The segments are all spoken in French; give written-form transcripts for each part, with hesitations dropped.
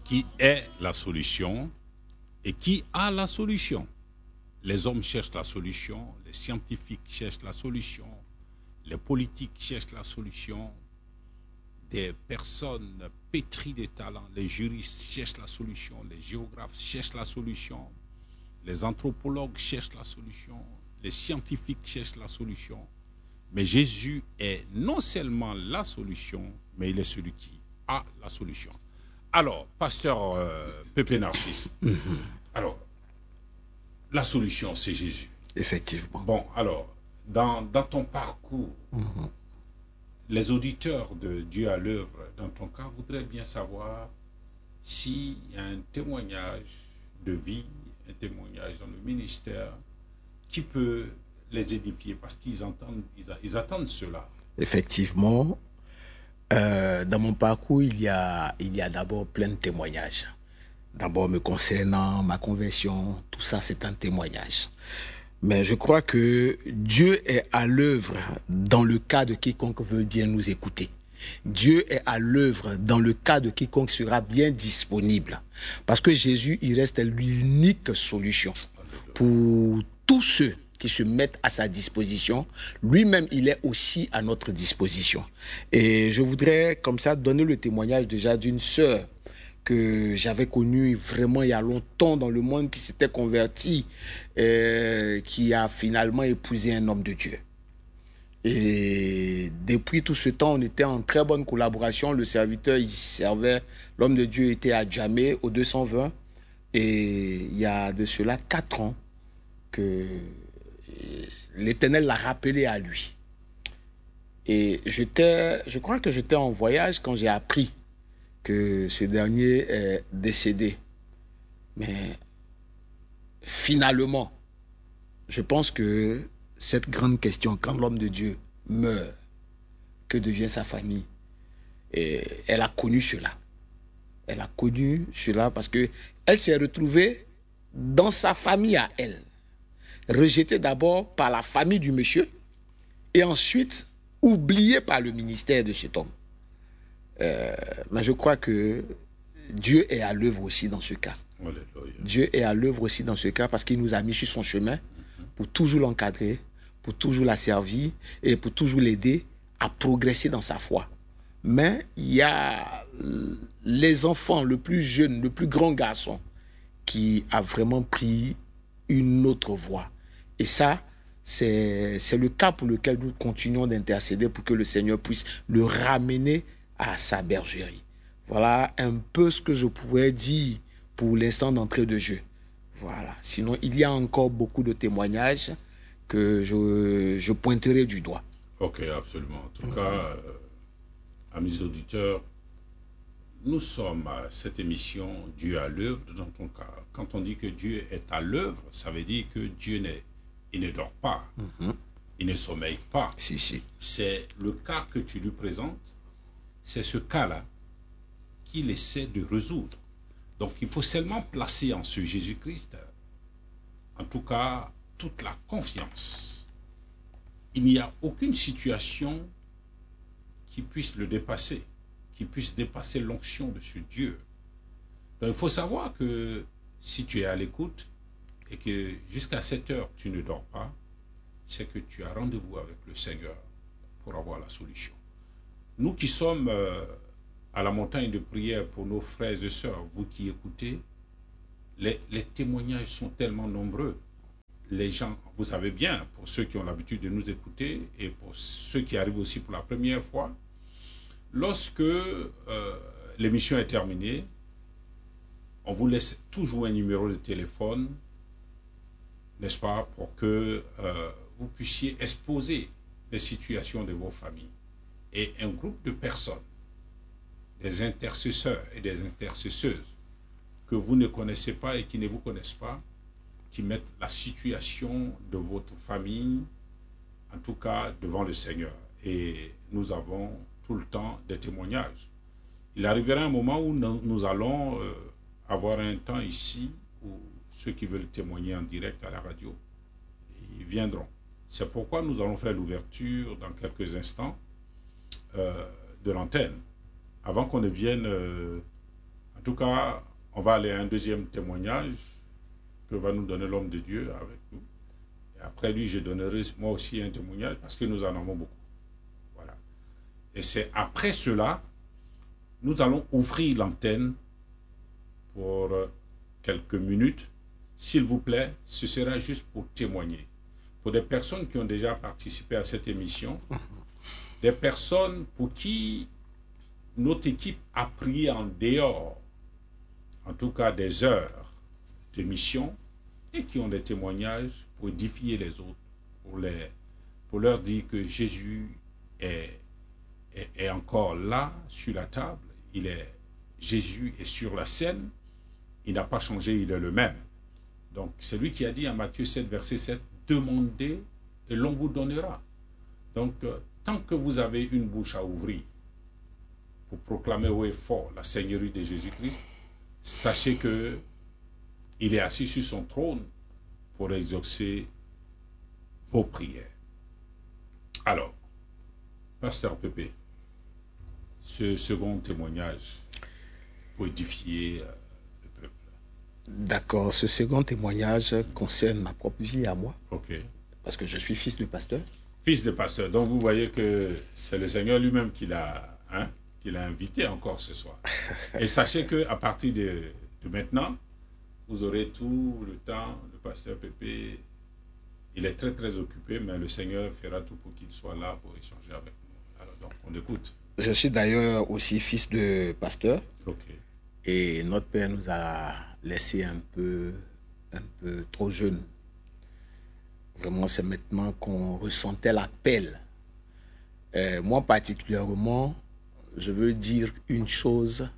qui est la solution et qui a la solution. Les hommes cherchent la solution, les scientifiques cherchent la solution, les politiques cherchent la solution, des personnes pétries de talents, les juristes cherchent la solution, les géographes cherchent la solution, les anthropologues cherchent la solution, les scientifiques cherchent la solution. Mais Jésus est non seulement la solution, mais il est celui qui a la solution. Alors, pasteur Pépé Narcisse, alors, la solution, c'est Jésus. Effectivement. Bon, alors, dans ton parcours, les auditeurs de Dieu à l'œuvre, dans ton cas, voudraient bien savoir s'il y a un témoignage de vie, un témoignage dans le ministère qui peut les édifier parce qu'ils attendent cela. Effectivement, dans mon parcours, il y a d'abord plein de témoignages. D'abord me concernant, ma conversion, tout ça c'est un témoignage. Mais je crois que Dieu est à l'œuvre dans le cas de quiconque veut bien nous écouter. Dieu est à l'œuvre dans le cas de quiconque sera bien disponible. Parce que Jésus, il reste l'unique solution pour tous ceux qui se mettent à sa disposition. Lui-même, il est aussi à notre disposition. Et je voudrais comme ça donner le témoignage déjà d'une sœur que j'avais connue vraiment il y a longtemps dans le monde, qui s'était convertie, qui a finalement épousé un homme de Dieu. Et depuis tout ce temps, on était en très bonne collaboration. Le serviteur, il servait, l'homme de Dieu était à Djamé, au 220. Et il y a de cela 4 ans que l'Éternel l'a rappelé à lui. Et je crois que j'étais en voyage quand j'ai appris que ce dernier est décédé. Mais finalement, je pense que cette grande question, quand l'homme de Dieu meurt, que devient sa famille? Et elle a connu cela. Elle a connu cela parce que elle s'est retrouvée dans sa famille à elle, rejetée d'abord par la famille du monsieur et ensuite oubliée par le ministère de cet homme. Mais je crois que Dieu est à l'œuvre aussi dans ce cas. Alléluia. Dieu est à l'œuvre aussi dans ce cas parce qu'il nous a mis sur son chemin pour toujours l'encadrer, pour toujours la servir et pour toujours l'aider à progresser dans sa foi. Mais il y a les enfants, le plus jeune, le plus grand garçon qui a vraiment pris une autre voie. Et ça, c'est le cas pour lequel nous continuons d'intercéder pour que le Seigneur puisse le ramener à sa bergerie. Voilà un peu ce que je pourrais dire pour l'instant d'entrée de jeu. Voilà. Sinon, il y a encore beaucoup de témoignages que je pointerai du doigt. Ok, absolument. En tout cas, amis auditeurs, nous sommes à cette émission Dieu à l'œuvre. Dans ton cas, quand on dit que Dieu est à l'œuvre, ça veut dire que Dieu il ne dort pas, il ne sommeille pas. Si. C'est le cas que tu lui présentes, c'est ce cas-là qu'il essaie de résoudre. Donc il faut seulement placer en ce Jésus-Christ, en tout cas, toute la confiance. Il n'y a aucune situation qui puisse le dépasser, qui puisse dépasser l'onction de ce Dieu. Donc il faut savoir que si tu es à l'écoute et que jusqu'à 7 heures tu ne dors pas, c'est que tu as rendez-vous avec le Seigneur pour avoir la solution. Nous qui sommes à la montagne de prière pour nos frères et sœurs, vous qui écoutez, les témoignages sont tellement nombreux. Les gens, vous savez bien, pour ceux qui ont l'habitude de nous écouter et pour ceux qui arrivent aussi pour la première fois, lorsque l'émission est terminée, on vous laisse toujours un numéro de téléphone, n'est-ce pas, pour que vous puissiez exposer les situations de vos familles. Et un groupe de personnes, des intercesseurs et des intercesseuses que vous ne connaissez pas et qui ne vous connaissent pas, qui mettent la situation de votre famille, en tout cas devant le Seigneur. Et nous avons tout le temps des témoignages. Il arrivera un moment où nous allons avoir un temps ici où ceux qui veulent témoigner en direct à la radio, ils viendront. C'est pourquoi nous allons faire l'ouverture dans quelques instants de l'antenne. Avant qu'on ne vienne En tout cas, on va aller à un deuxième témoignage que va nous donner l'homme de Dieu avec nous. Et après lui, je donnerai moi aussi un témoignage parce que nous en avons beaucoup. Voilà. Et c'est après cela, nous allons ouvrir l'antenne pour quelques minutes. S'il vous plaît, ce sera juste pour témoigner. Pour des personnes qui ont déjà participé à cette émission, des personnes pour qui notre équipe a prié en dehors, en tout cas des heures d'émission, et qui ont des témoignages pour édifier les autres, pour leur dire que Jésus est encore là, sur la table. Jésus est sur la scène, il n'a pas changé, il est le même. Donc, c'est lui qui a dit en Matthieu 7, verset 7, « Demandez et l'on vous donnera ». Donc, tant que vous avez une bouche à ouvrir pour proclamer haut et fort la Seigneurie de Jésus-Christ, sachez que il est assis sur son trône pour exaucer vos prières. Alors, Pasteur Pépé, ce second témoignage pour édifier le peuple. D'accord, ce second témoignage concerne ma propre vie à moi. Ok. Parce que je suis fils de pasteur. Fils de pasteur. Donc vous voyez que c'est le Seigneur lui-même qui l'a invité encore ce soir. Et sachez qu'à partir de maintenant, vous aurez tout le temps. Le pasteur Pépé, il est très très occupé, mais le Seigneur fera tout pour qu'il soit là pour échanger avec nous. Alors donc on écoute. Je suis d'ailleurs aussi fils de pasteur. Ok. Et notre père nous a laissé un peu trop jeunes. Vraiment, c'est maintenant qu'on ressentait l'appel. Moi particulièrement, je veux dire une chose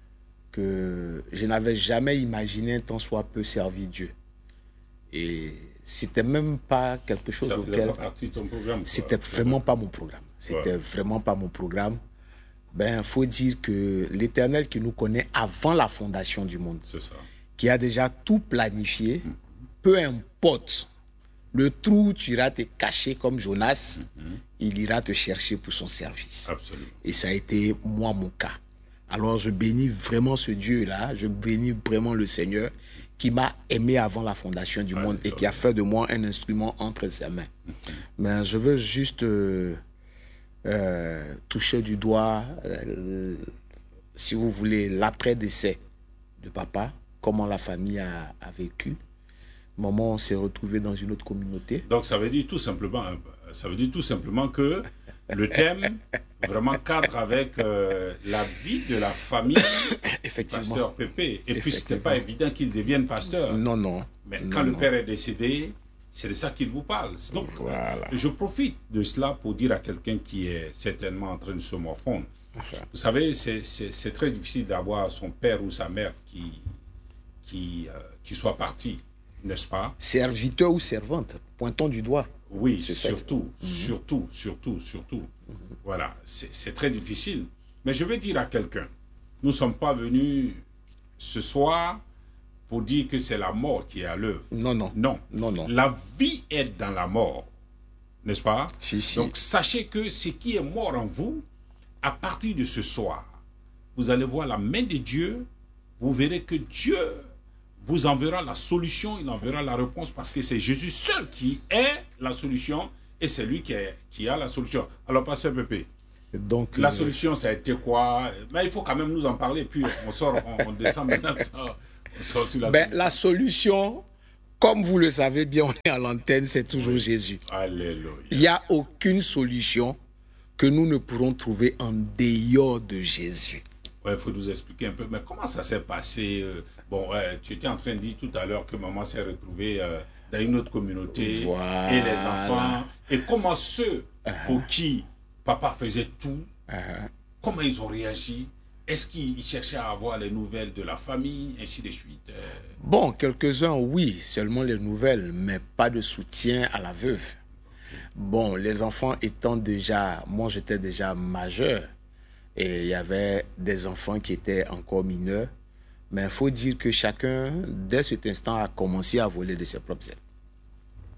que je n'avais jamais imaginé tant soit peu servir Dieu. Et c'était même pas quelque chose auquel... C'était vraiment pas mon programme. C'était vraiment pas mon programme. Ben, faut dire que l'Éternel qui nous connaît avant la fondation du monde, qui a déjà tout planifié, peu importe le trou où tu iras te cacher comme Jonas, il ira te chercher pour son service. Absolument. Et ça a été moi mon cas. Alors je bénis vraiment ce Dieu-là, je bénis vraiment le Seigneur qui m'a aimé avant la fondation du monde et qui a fait de moi un instrument entre ses mains. Mais je veux juste toucher du doigt, si vous voulez, l'après-décès de papa, comment la famille a vécu. Maman, on s'est retrouvé dans une autre communauté. Donc ça veut dire tout simplement que le thème vraiment cadre avec la vie de la famille pasteur Pépé. Et puis ce n'était pas évident qu'il devienne pasteur. Non, non. Mais quand le père est décédé, c'est de ça qu'il vous parle. Donc voilà. Je profite de cela pour dire à quelqu'un qui est certainement en train de se morfondre. Vous savez, c'est très difficile d'avoir son père ou sa mère qui soit parti. N'est-ce pas? Serviteur ou servante, pointons du doigt. Oui, surtout. Voilà, c'est très difficile. Mais je veux dire à quelqu'un, nous ne sommes pas venus ce soir pour dire que c'est la mort qui est à l'œuvre. Non. La vie est dans la mort, n'est-ce pas? Si. Donc sachez que ce qui est mort en vous, à partir de ce soir, vous allez voir la main de Dieu, vous verrez que Dieu vous enverra la solution, il enverra la réponse parce que c'est Jésus seul qui est la solution et c'est lui qui a la solution. Alors, Pasteur Pépé, donc, la solution, ça a été quoi? Mais il faut quand même nous en parler, puis on descend maintenant. On sort sur la solution, comme vous le savez bien, on est à l'antenne, c'est toujours Jésus. Alléluia. Il n'y a aucune solution que nous ne pourrons trouver en dehors de Jésus. Il faut nous expliquer un peu, mais comment ça s'est passé? Tu étais en train de dire tout à l'heure que maman s'est retrouvée dans une autre communauté, voilà. Et les enfants. Et comment ceux pour qui papa faisait tout, comment ils ont réagi? Est-ce qu'ils cherchaient à avoir les nouvelles de la famille, ainsi de suite? Bon, quelques-uns, oui, seulement les nouvelles, mais pas de soutien à la veuve. Bon, les enfants étant déjà, moi j'étais déjà majeur, et il y avait des enfants qui étaient encore mineurs. Mais il faut dire que chacun, dès cet instant, a commencé à voler de ses propres ailes.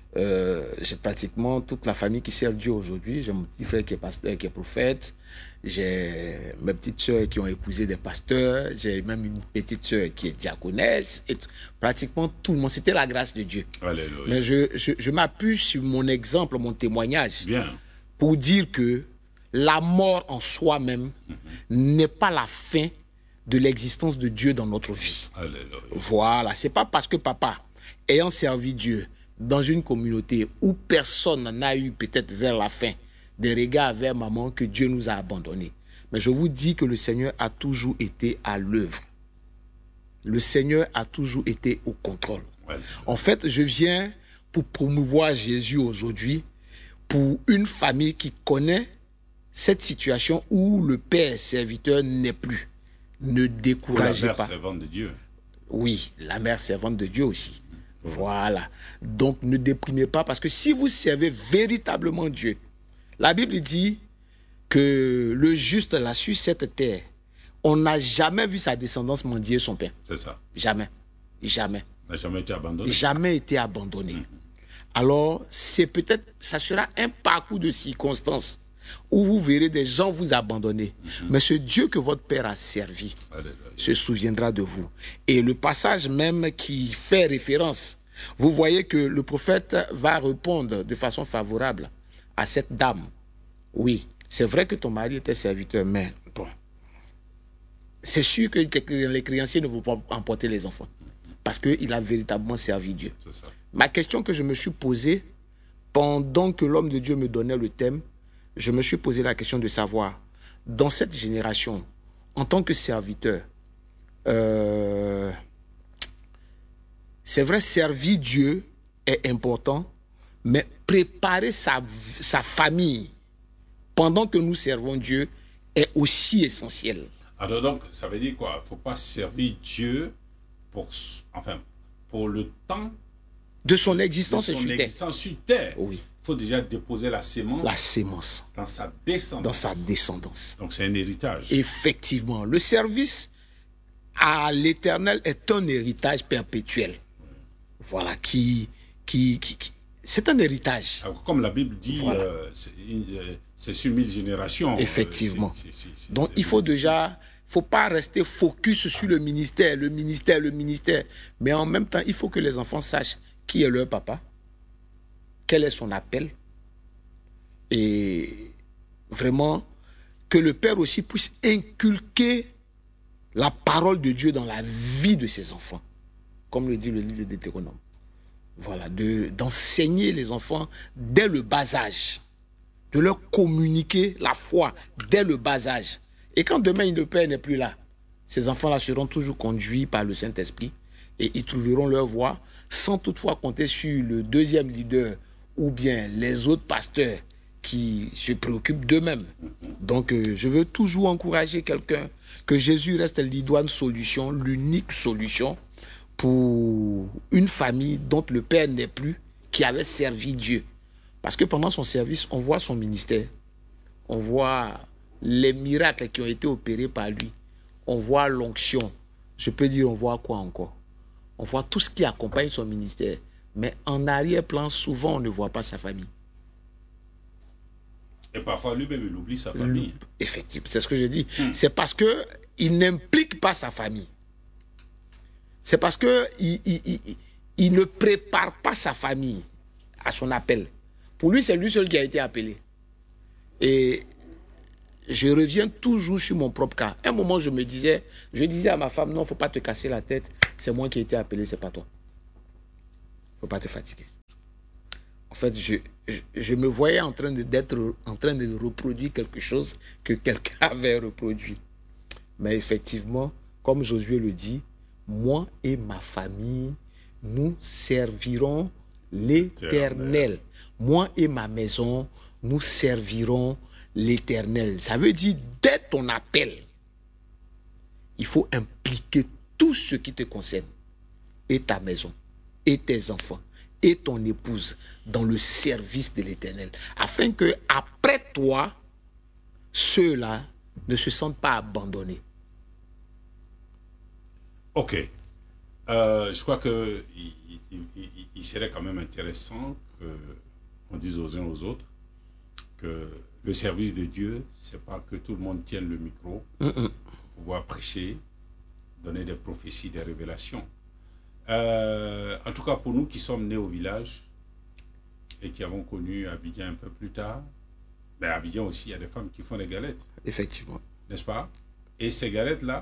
J'ai pratiquement toute la famille qui sert Dieu aujourd'hui. J'ai mon petit frère qui est pasteur, qui est prophète. J'ai mes petites sœurs qui ont épousé des pasteurs. J'ai même une petite sœur qui est diaconesse. Et pratiquement tout le monde. C'était la grâce de Dieu. Alléluia. Mais je m'appuie sur mon exemple, mon témoignage, Bien. pour dire que la mort en soi-même n'est pas la fin de l'existence de Dieu dans notre vie. Alléluia. Voilà. C'est pas parce que papa, ayant servi Dieu dans une communauté où personne n'a eu peut-être vers la fin des regards vers maman que Dieu nous a abandonnés. Mais je vous dis que le Seigneur a toujours été à l'œuvre. Le Seigneur a toujours été au contrôle. Ouais. En fait, je viens pour promouvoir Jésus aujourd'hui pour une famille qui connaît cette situation où le père serviteur n'est plus. Ne découragez la mère pas. servante de Dieu. Oui, la mère servante de Dieu aussi. Voilà. Donc ne déprimez pas parce que si vous servez véritablement Dieu, la Bible dit que le juste l'a su cette terre. On n'a jamais vu sa descendance mendier son pain. C'est ça. Jamais. Jamais. Il n'a jamais été abandonné. Jamais été abandonné. Alors, c'est peut-être, ça sera un parcours de circonstances où vous verrez des gens vous abandonner. Mais ce Dieu que votre père a servi Alléluia. se souviendra de vous. Et le passage même qui fait référence, vous voyez que le prophète va répondre de façon favorable à cette dame. Oui, c'est vrai que ton mari était serviteur, mais bon, c'est sûr que les créanciers ne vont pas emporter les enfants parce qu'il a véritablement servi Dieu. C'est ça. Ma question que je me suis posée pendant que l'homme de Dieu me donnait le thème, je me suis posé la question de savoir, dans cette génération, en tant que serviteur, c'est vrai, servir Dieu est important, mais préparer sa famille pendant que nous servons Dieu est aussi essentiel. Alors donc, ça veut dire quoi? Il ne faut pas servir Dieu pour le temps De son existence de son sur terre. existence sur terre. Oui. Il faut déjà déposer la sémence La sémence dans sa descendance. dans sa descendance. Donc c'est un héritage. Effectivement, le service à l'Éternel est un héritage perpétuel. Voilà, c'est un héritage. Alors, comme la Bible dit, Voilà. c'est sur 1000 générations. Effectivement. Donc il faut déjà, faut pas rester focus sur le ministère. Mais en même temps, il faut que les enfants sachent qui est leur papa, quel est son appel, et vraiment que le père aussi puisse inculquer la parole de Dieu dans la vie de ses enfants, comme le dit le livre de Deutéronome. Voilà, d'enseigner les enfants dès le bas âge, de leur communiquer la foi dès le bas âge. Et quand demain le père n'est plus là, ces enfants-là seront toujours conduits par le Saint-Esprit et ils trouveront leur voie sans toutefois compter sur le deuxième leader ou bien les autres pasteurs qui se préoccupent d'eux-mêmes. Donc, je veux toujours encourager quelqu'un que Jésus reste l'idoine solution, l'unique solution pour une famille dont le père n'est plus, qui avait servi Dieu. Parce que pendant son service, on voit son ministère, on voit les miracles qui ont été opérés par lui, on voit l'onction. Je peux dire, on voit quoi encore? On voit tout ce qui accompagne son ministère. Mais en arrière-plan, souvent, on ne voit pas sa famille. Et parfois, lui-même, il oublie sa famille. Effectivement, c'est ce que je dis. C'est parce qu'il n'implique pas sa famille. C'est parce qu'il ne prépare pas sa famille à son appel. Pour lui, c'est lui seul qui a été appelé. Et je reviens toujours sur mon propre cas. À un moment, je disais à ma femme, non, il ne faut pas te casser la tête. C'est moi qui ai été appelé, c'est pas toi. Il ne faut pas te fatiguer. En fait, je me voyais en train de reproduire quelque chose que quelqu'un avait reproduit. Mais effectivement, comme Josué le dit, moi et ma famille, nous servirons l'Éternel. Moi et ma maison, nous servirons l'Éternel. Ça veut dire, dès ton appel, il faut impliquer tout ce qui te concerne, et ta maison, et tes enfants, et ton épouse, dans le service de l'Éternel, afin que après toi, ceux-là ne se sentent pas abandonnés. Ok. Je crois qu'il serait quand même intéressant qu'on dise aux uns aux autres que le service de Dieu, c'est pas que tout le monde tienne le micro pour pouvoir prêcher, donner des prophéties, des révélations. En tout cas, pour nous qui sommes nés au village et qui avons connu Abidjan un peu plus tard, ben Abidjan aussi, il y a des femmes qui font des galettes. Effectivement. N'est-ce pas? Et ces galettes-là,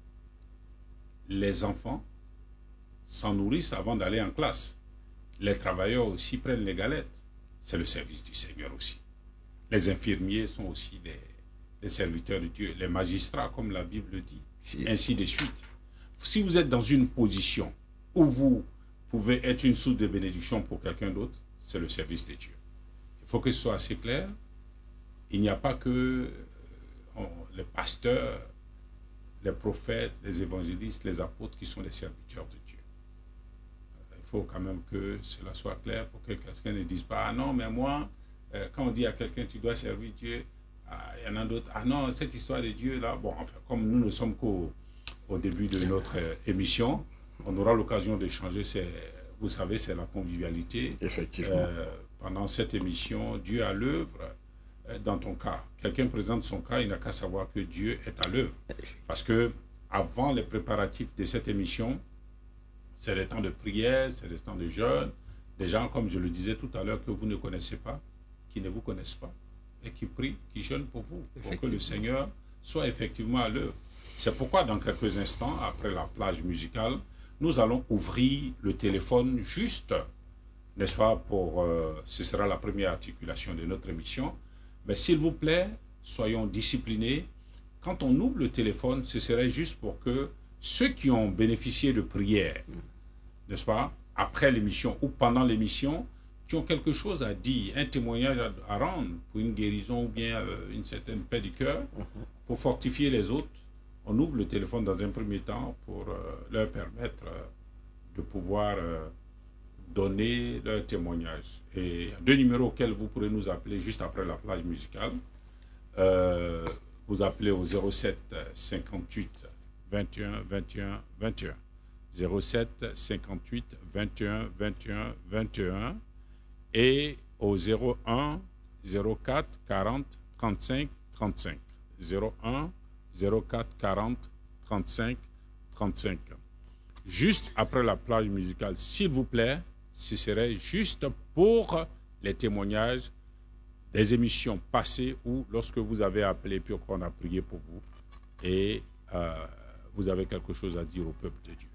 les enfants s'en nourrissent avant d'aller en classe. Les travailleurs aussi prennent les galettes. C'est le service du Seigneur aussi. Les infirmiers sont aussi des serviteurs de Dieu. Les magistrats, comme la Bible dit, ainsi de suite. Si vous êtes dans une position où vous pouvez être une source de bénédiction pour quelqu'un d'autre, c'est le service de Dieu. Il faut que ce soit assez clair. Il n'y a pas que les pasteurs, les prophètes, les évangélistes, les apôtres qui sont les serviteurs de Dieu. Il faut quand même que cela soit clair pour que quelqu'un ne dise pas « Ah non, mais moi, quand on dit à quelqu'un tu dois servir Dieu, il y en a d'autres, ah non, cette histoire de Dieu là, bon, enfin, comme nous ne sommes qu'au début de notre émission, on aura l'occasion d'échanger, vous savez, c'est la convivialité. Effectivement. Pendant cette émission, Dieu à l'œuvre. Dans ton cas, quelqu'un présente son cas, il n'a qu'à savoir que Dieu est à l'œuvre. Parce que avant les préparatifs de cette émission, c'est des temps de prière, c'est des temps de jeûne, des gens, comme je le disais tout à l'heure, que vous ne connaissez pas, qui ne vous connaissent pas, et qui prient, qui jeûnent pour vous, pour que le Seigneur soit effectivement à l'œuvre. C'est pourquoi dans quelques instants, après la plage musicale, nous allons ouvrir le téléphone juste, n'est-ce pas, ce sera la première articulation de notre émission. Mais s'il vous plaît, soyons disciplinés. Quand on ouvre le téléphone, ce serait juste pour que ceux qui ont bénéficié de prières, n'est-ce pas, après l'émission ou pendant l'émission, qui ont quelque chose à dire, un témoignage à rendre pour une guérison ou bien une certaine paix du cœur, pour fortifier les autres, on ouvre le téléphone dans un premier temps pour leur permettre de pouvoir donner leur témoignage. Et il y a deux numéros auxquels vous pourrez nous appeler juste après la plage musicale. Vous appelez au 07 58 21 21 21. 07 58 21 21 21 et au 01 04 40 35 35. 01 04 40 35 35. Juste après la plage musicale, s'il vous plaît, ce serait juste pour les témoignages des émissions passées ou lorsque vous avez appelé puis qu'on a prié pour vous et vous avez quelque chose à dire au peuple de Dieu.